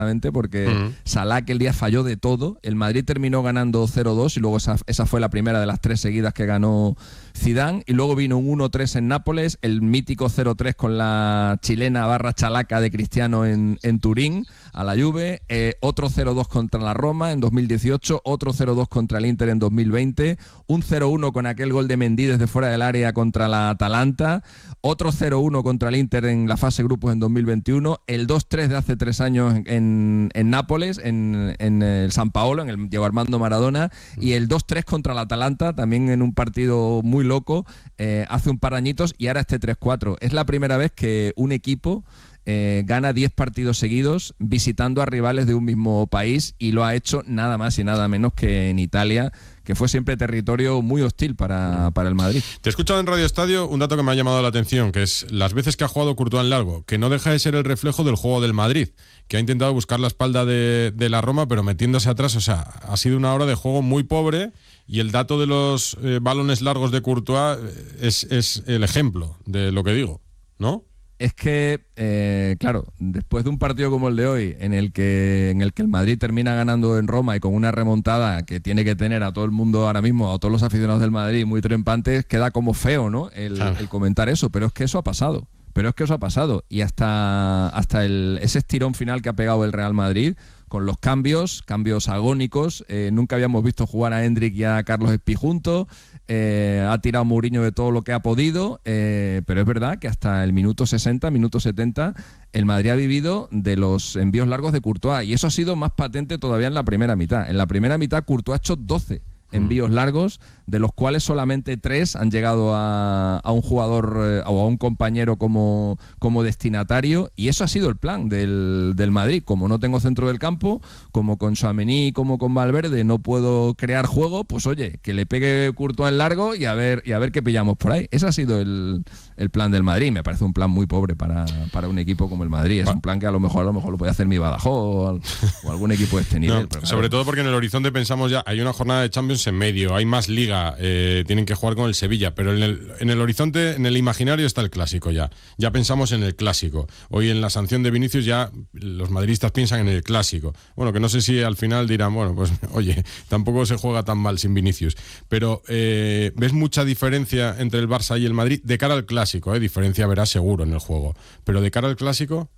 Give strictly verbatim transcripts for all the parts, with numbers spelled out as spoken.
porque Uh-huh. Salah aquel día falló de todo. El Madrid terminó ganando cero dos y luego esa, esa fue la primera de las tres seguidas que ganó Zidane, y luego vino un uno tres en Nápoles, el mítico cero tres con la chilena barra chalaca de Cristiano en, en Turín a la Juve, eh, otro cero dos contra la Roma en dos mil dieciocho, otro cero dos contra el Inter en dos mil veinte, un cero uno con aquel gol de Mendy desde fuera del área contra la Atalanta, otro cero uno contra el Inter en la fase grupos en dos mil veintiuno, el dos tres de hace tres años en, en, en Nápoles, en, en el San Paolo, en el Diego Armando Maradona, y el dos tres contra la Atalanta, también en un partido muy loco, eh, hace un par de añitos, y ahora este tres cuatro. Es la primera vez que un equipo eh, gana diez partidos seguidos visitando a rivales de un mismo país, y lo ha hecho nada más y nada menos que en Italia, que fue siempre territorio muy hostil para, para el Madrid. Te he escuchado en Radio Estadio un dato que me ha llamado la atención, que es las veces que ha jugado Courtois en largo, que no deja de ser el reflejo del juego del Madrid, que ha intentado buscar la espalda de, de la Roma, pero metiéndose atrás. O sea, ha sido una hora de juego muy pobre, y el dato de los eh, balones largos de Courtois es, es el ejemplo de lo que digo, ¿no? Es que, eh, claro, después de un partido como el de hoy, en el que en el que el Madrid termina ganando en Roma y con una remontada que tiene que tener a todo el mundo ahora mismo, a todos los aficionados del Madrid muy trempantes, queda como feo, ¿no? El, Claro. el comentar eso, pero es que eso ha pasado. Pero es que eso ha pasado. Y hasta, hasta el, ese estirón final que ha pegado el Real Madrid, con los cambios, cambios agónicos, eh, nunca habíamos visto jugar a Endrick y a Carlos Espí juntos, eh, ha tirado Mourinho de todo lo que ha podido, eh, pero es verdad que hasta el minuto sesenta, minuto setenta, el Madrid ha vivido de los envíos largos de Courtois, y eso ha sido más patente todavía en la primera mitad. En la primera mitad Courtois ha hecho doce envíos largos, de los cuales solamente tres han llegado a, a un jugador eh, o a un compañero como, como destinatario, y eso ha sido el plan del, del Madrid. Como no tengo centro del campo, como con Tchouaméni, como con Valverde no puedo crear juego, pues oye, que le pegue Courtois en largo y a ver, y a ver qué pillamos por ahí. Ese ha sido el, el plan del Madrid. Me parece un plan muy pobre para, para un equipo como el Madrid. Es un plan que a lo mejor a lo mejor lo puede hacer mi Badajoz o, al, o algún equipo de este nivel. No, pero claro, sobre todo porque en el horizonte pensamos ya, hay una jornada de Champions en medio, hay más liga, eh, tienen que jugar con el Sevilla, pero en el, en el horizonte, en el imaginario está el clásico ya. Ya pensamos en el clásico. Hoy en la sanción de Vinicius ya los madridistas piensan en el clásico. Bueno, que no sé si al final dirán, bueno, pues oye, tampoco se juega tan mal sin Vinicius. Pero eh, ¿ves mucha diferencia entre el Barça y el Madrid de cara al clásico? Eh? Diferencia verás seguro en el juego. Pero de cara al clásico...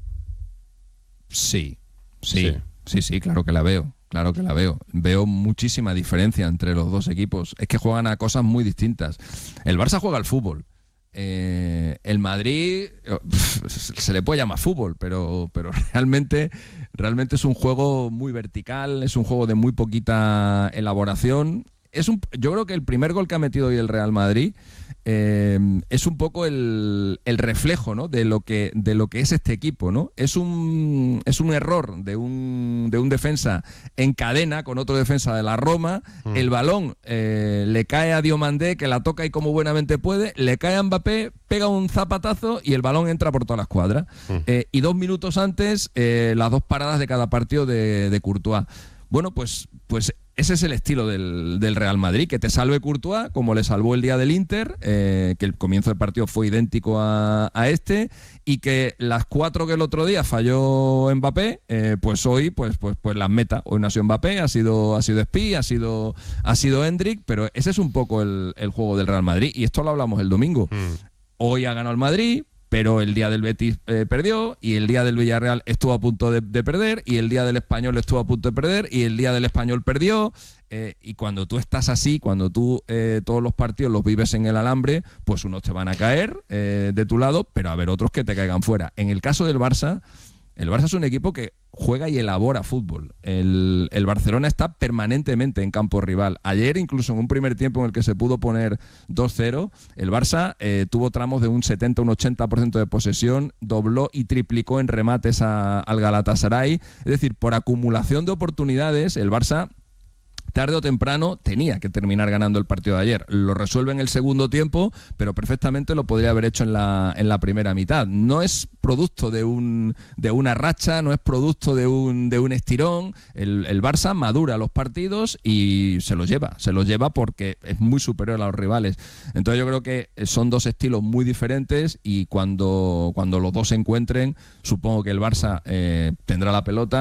Sí, sí, Sí. sí, sí, claro que la veo. Claro que la veo. Veo muchísima diferencia entre los dos equipos. Es que juegan a cosas muy distintas. El Barça juega al fútbol. Eh, el Madrid pf, se le puede llamar fútbol, pero, pero realmente, realmente es un juego muy vertical, es un juego de muy poquita elaboración. Es un, yo creo que el primer gol que ha metido hoy el Real Madrid eh, es un poco el, el reflejo, ¿no?, de lo que de lo que es este equipo, ¿no? Es un es un error de un de un defensa en cadena con otro defensa de la Roma. Mm. El balón eh, le cae a Diomandé, que la toca y como buenamente puede, le cae a Mbappé, pega un zapatazo y el balón entra por toda la escuadra. Mm. Eh, y dos minutos antes, eh, las dos paradas de cada partido de, de Courtois. Bueno, pues, pues ese es el estilo del, del Real Madrid, que te salve Courtois, como le salvó el día del Inter, eh, que el comienzo del partido fue idéntico a, a este, y que las cuatro que el otro día falló Mbappé, eh, pues hoy pues, pues, pues las meta. Hoy no ha sido Mbappé, ha sido, ha sido Espí, ha sido, ha sido Endrick, pero ese es un poco el, el juego del Real Madrid, y esto lo hablamos el domingo. Mm. Hoy ha ganado el Madrid, pero el día del Betis eh, perdió, y el día del Villarreal estuvo a punto de, de perder, y el día del Español estuvo a punto de perder, y el día del Español perdió, eh, y cuando tú estás así, cuando tú eh, todos los partidos los vives en el alambre, pues unos te van a caer eh, de tu lado, pero a haber otros que te caigan fuera. En el caso del Barça, el Barça es un equipo que juega y elabora fútbol. El, el Barcelona está permanentemente en campo rival. Ayer, incluso en un primer tiempo en el que se pudo poner dos cero, el Barça eh, tuvo tramos de un setenta, un ochenta por ciento de posesión, dobló y triplicó en remates a, al Galatasaray. Es decir, por acumulación de oportunidades, el Barça tarde o temprano tenía que terminar ganando el partido de ayer. Lo resuelve en el segundo tiempo, pero perfectamente lo podría haber hecho en la, en la primera mitad. No es producto de un de una racha, no es producto de un de un estirón. El, el Barça madura los partidos y se los lleva, se los lleva porque es muy superior a los rivales. Entonces yo creo que son dos estilos muy diferentes, y cuando, cuando los dos se encuentren, supongo que el Barça eh, tendrá la pelota